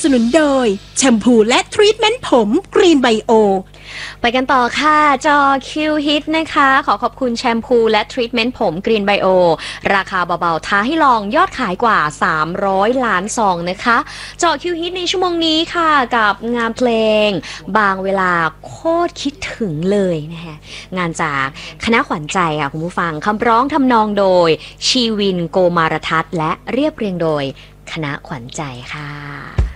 สนุนโดยแชมพูและทรีทเมนต์ผมกรีนไบโอไปกันต่อค่ะจอคิวฮิตนะคะขอขอบคุณแชมพูและทรีทเมนต์ผมกรีนไบโอราคาเบาๆท้าให้ลองยอดขายกว่า300ล้านซองนะคะจอคิวฮิตในชั่วโมงนี้ค่ะกับงานเพลงบางเวลาโคตรคิดถึงเลยนะคะงานจากคณะขวัญใจค่ะคุณผู้ฟังคำร้องทำนองโดยชีวินโกมารทัศน์และเรียบเรียงโดยคณะขวัญใจค่ะ